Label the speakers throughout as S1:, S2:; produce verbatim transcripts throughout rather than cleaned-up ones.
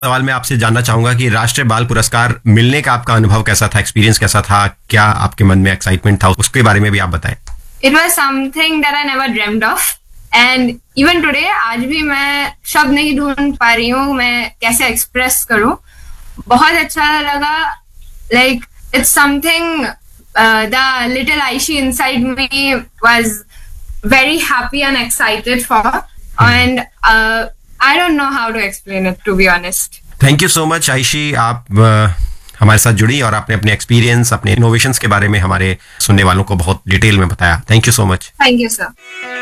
S1: सवाल मैं आपसे जानना चाहूंगा कि राष्ट्रीय बाल पुरस्कार मिलने का आपका अनुभव कैसा था, एक्सपीरियंस कैसा था, क्या आपके मन में एक्साइटमेंट था, उसके बारे में भी आप बताएं।
S2: It was something that I never dreamed of and even today आज भी मैं शब्द नहीं ढूंढ पा रही हूँ मैं कैसे एक्सप्रेस करूँ। बहुत अच्छा लगा। Like it's something uh, the little Aishi inside me was very happy and excited for and uh, I don't know how to explain it, to be honest.
S1: Thank you so much आयशी, आप uh, हमारे साथ जुड़ी और आपने अपने experience, अपने innovations के बारे में हमारे सुनने वालों को बहुत डिटेल में बताया। Thank you so much.
S2: Thank you sir.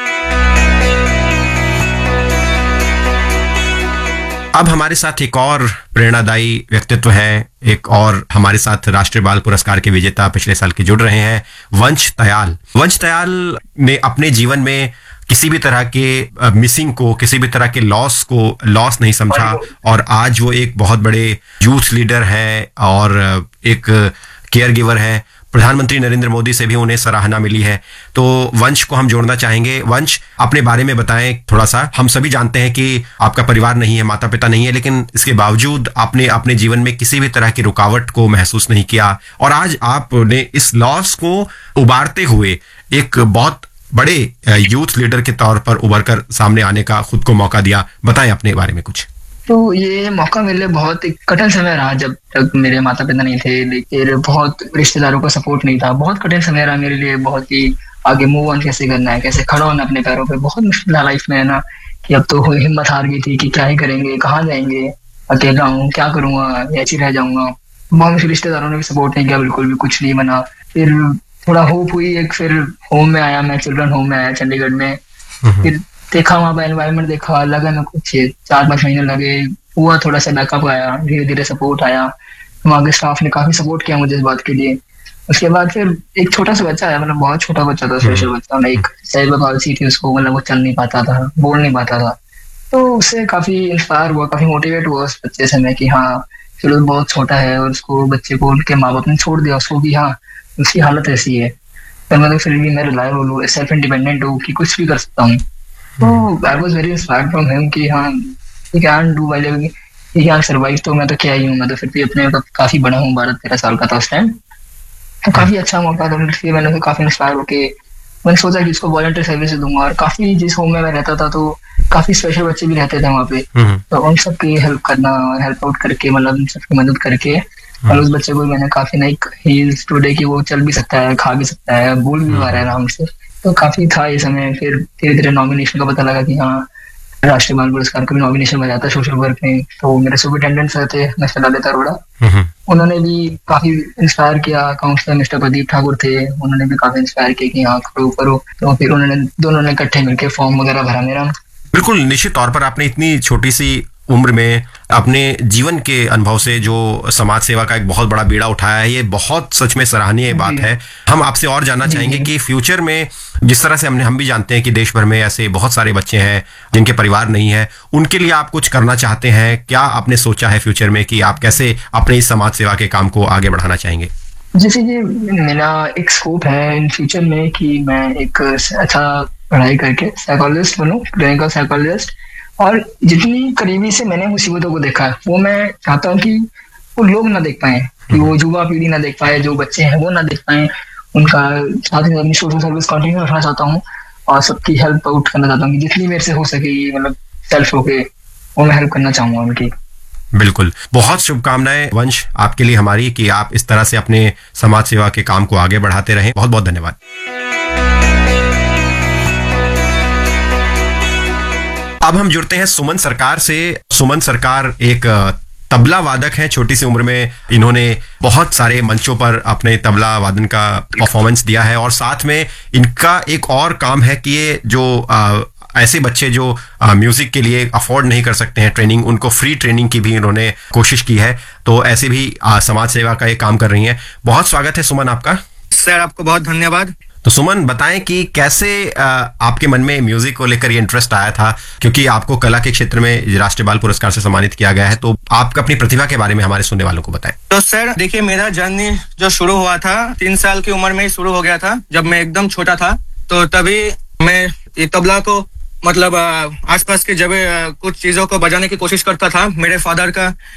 S1: अब हमारे साथ एक और प्रेरणादायी व्यक्तित्व हैं, एक और हमारे साथ राष्ट्रीय बाल पुरस्कार के विजेता पिछले साल के जुड़ रहे हैं, वंश तयाल। वंश तयाल ने अपने जीवन में किसी भी तरह के मिसिंग को, किसी भी तरह के लॉस को लॉस नहीं समझा और आज वो एक बहुत बड़े यूथ लीडर हैं और एक केयर गिवर हैं। प्रधानमंत्री नरेंद्र मोदी से भी उन्हें सराहना मिली है। तो वंश को हम जोड़ना चाहेंगे। वंश, अपने बारे में बताएं थोड़ा सा। हम सभी जानते हैं कि आपका परिवार नहीं है, माता पिता नहीं है, लेकिन इसके बावजूद आपने अपने जीवन में किसी भी तरह की रुकावट को महसूस नहीं किया और आज आपने इस लॉस को उबारते हुए एक बहुत बड़े यूथ लीडर के तौर पर उभर कर सामने आने का खुद को मौका दिया। बताएं अपने बारे में कुछ।
S3: तो ये मौका मेरे लिए बहुत एक कठिन समय रहा जब तक मेरे माता पिता नहीं थे, लेकिन बहुत रिश्तेदारों का सपोर्ट नहीं था। बहुत कठिन समय रहा मेरे लिए, बहुत ही आगे मूव ऑन कैसे करना है, कैसे खड़ा होना अपने पैरों पे। बहुत मुश्किल था लाइफ में, है ना, कि अब तो हिम्मत हार गई थी कि क्या ही करेंगे, कहाँ जाएंगे, अकेला हूँ, क्या करूंगा, ऐसे रह जाऊंगा। बहुत मुश्किल, रिश्तेदारों ने भी सपोर्ट नहीं किया, बिल्कुल भी कुछ नहीं बना। फिर थोड़ा होप हुई, एक फिर होम में आया मैं, चिल्ड्रन होम में आया चंडीगढ़ में। फिर देखा वहाँ पर एनवायरनमेंट, देखा, लगा मैं कुछ चार पांच महीने लगे, हुआ थोड़ा सा बैकअप आया, धीरे धीरे सपोर्ट आया। वहाँ के स्टाफ ने काफी सपोर्ट किया मुझे इस बात के लिए। उसके बाद फिर एक छोटा सा बच्चा आया, मतलब बहुत छोटा बच्चा था, स्पेशल बच्चा, एक सेरेब्रल पाल्सी थी उसको, मतलब वो चल नहीं पाता था, बोल नहीं पाता था। तो उससे काफी इंस्पायर हुआ, काफी मोटिवेट हुआ उस बच्चे से मैं कि हाँ चलो बहुत छोटा है और उसको, बच्चे को उनके माँ बाप ने छोड़ दिया उसको कि हाँ उसकी हालत ऐसी है, तो मतलब फिर भी मैं रिलायबल हूँ, सेल्फ इंडिपेंडेंट हूँ कि कुछ भी कर सकता हूँ। तो I was very inspired from him कि हाँ he can do while he can survive. तो मैं तो क्या ही हूँ, मैं तो फिर भी अपने मतलब काफी बड़ा हूँ, बारह तेरह साल का था उस टाइम। तो काफी अच्छा मौका था, इसलिए मैंने तो काफी इंस्पायर होके मैंने सोचा कि इसको वॉलंटियर सर्विस दूंगा। और काफी जिस होम में मैं रहता था तो काफी स्पेशल बच्चे भी रहते थे वहाँ पे, तो उन सबकी हेल्प करना, हेल्प आउट करके, मतलब उन सबकी मदद करके, और उस बच्चे को मैंने काफी नई ही इज टुडे कि वो चल भी सकता है, खा भी सकता है, बोल भी पा रहा है आराम से। तो काफी था ये समय। फिर धीरे धीरे नॉमिनेशन का पता लगा कि हाँ राष्ट्रीय बाल पुरस्कार का भी नॉमिनेशन बना था सोशल वर्क में। तो मेरे सुपरिटेंडेंट सर थे मिस्टर ललित अरोड़ा, उन्होंने भी काफी इंस्पायर किया। काउंसलर मिस्टर प्रदीप ठाकुर थे, उन्होंने भी काफी इंस्पायर किया कि हाँ करो करो। तो फिर उन्होंने दोनों ने इकट्ठे मिलकर फॉर्म वगैरह भरा मेरा।
S1: बिल्कुल, निश्चित तौर पर आपने इतनी छोटी सी उम्र में अपने जीवन के अनुभव से जो समाज सेवा का एक बहुत बड़ा बीड़ा उठाया है, ये बहुत सच में सराहनीय बात है। हम आपसे और जानना चाहेंगे कि फ्यूचर में, जिस तरह से हमने हम भी जानते हैं कि देश भर में ऐसे बहुत सारे बच्चे हैं जिनके परिवार नहीं है, उनके लिए आप कुछ करना चाहते हैं, क्या आपने सोचा है फ्यूचर में कि आप कैसे अपने इस समाज सेवा के काम को आगे बढ़ाना चाहेंगे?
S3: जैसे कि मेरा एक स्कोप है इन फ्यूचर में कि मैं एक अच्छा पढ़ाई करके साइकोलॉजिस्ट बनूं, क्लिनिकल साइकोलॉजिस्ट। और जितनी करीबी से मैंने मुसीबतों को देखा है, वो मैं चाहता हूँ कि वो लोग ना देख पाए, कि वो युवा पीढ़ी ना देख पाए, जो बच्चे हैं वो ना देख पाए। उनका साथ ही अपनी सोशल सर्विस कंटिन्यू रखना चाहता हूँ और सबकी हेल्प आउट करना चाहता हूँ कि जितनी मेरे से हो सके, मतलब सेल्फ होके वो मैं हेल्प करना चाहूंगा उनकी।
S1: बिल्कुल, बहुत शुभकामनाएं वंश आपके लिए हमारी कि आप इस तरह से अपने समाज सेवा के काम को आगे बढ़ाते रहें। बहुत बहुत धन्यवाद। अब हम जुड़ते हैं सुमन सरकार से। सुमन सरकार एक तबला वादक हैं। छोटी सी उम्र में इन्होंने बहुत सारे मंचों पर अपने तबला वादन का परफॉर्मेंस दिया है और साथ में इनका एक और काम है कि ये जो आ, ऐसे बच्चे जो म्यूजिक के लिए अफोर्ड नहीं कर सकते हैं ट्रेनिंग, उनको फ्री ट्रेनिंग की भी इन्होंने कोशिश की है। तो ऐसे भी आ, समाज सेवा का ये काम कर रही हैं। बहुत स्वागत है सुमन आपका।
S4: सर आपको बहुत धन्यवाद।
S1: तो सुमन बताएं कि कैसे आ, आपके मन में म्यूजिक को लेकर ये इंटरेस्ट आया था, क्योंकि आपको कला के क्षेत्र में राष्ट्रीय बाल पुरस्कार से सम्मानित किया गया है। तो आप अपनी प्रतिभा के बारे में हमारे सुनने वालों को बताएं।
S4: तो सर देखिए, मेरा जर्नी जो शुरू हुआ था तीन साल की उम्र में ही शुरू हो गया था। जब मैं एकदम छोटा था तो तभी मैं ये तबला को मतलब अ, आसपास की जगह अ, कुछ चीजों को बजाने की कोशिश करता था। मेरे फादर का